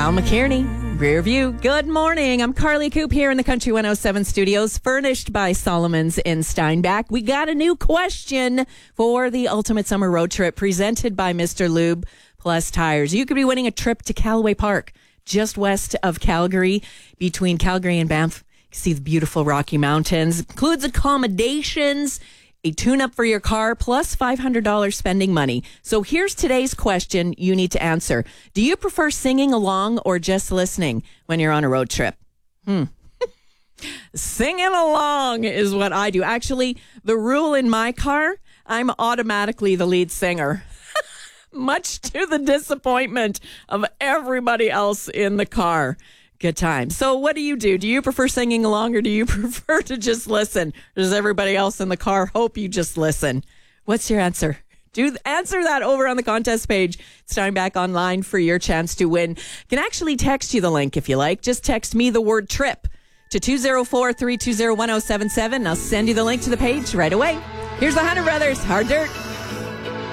Al McKierney, Rear View. Good morning. I'm Carly Coop here in the Country 107 studios, furnished by Solomon's in Steinbach. We got a new question for the ultimate summer road trip presented by Mr. Lube Plus Tires. You could be winning a trip to Callaway Park, just west of Calgary, between Calgary and Banff. You can see the beautiful Rocky Mountains. Includes accommodations, a tune-up for your car, plus $500 spending money. So here's today's question you need to answer. Do you prefer singing along or just listening when you're on a road trip? Singing along is what I do. Actually, the rule in my car, I'm automatically the lead singer. Much to the disappointment of everybody else in the car. Good time. So what do? Do you prefer singing along or do you prefer to just listen? Does everybody else in the car hope you just listen? What's your answer? Answer that over on the contest page. Steinbach Online for your chance to win. Can actually text you the link if you like. Just text me the word trip to 204-320-1077. I'll send you the link to the page right away. Here's the Hunter Brothers, Hard Dirt.